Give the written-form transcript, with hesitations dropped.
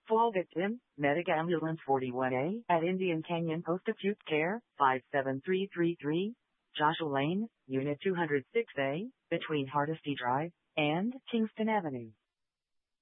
Fall victim, Medic Ambulance 41A at Indian Canyon Post-Acute Care, 57333, Joshua Lane, Unit 206A, between Hardesty Drive and Kingston Avenue.